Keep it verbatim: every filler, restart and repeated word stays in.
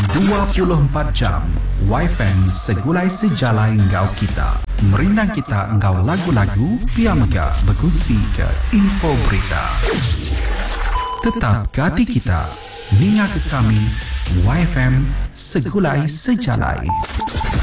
dua puluh empat jam Y F M segulai sejalai engkau kita. Merindang kita engkau lagu-lagu, pia mega berkongsi ke info berita. Tetap ke hati kita, ninga ke kami, Y F M segulai sejalai.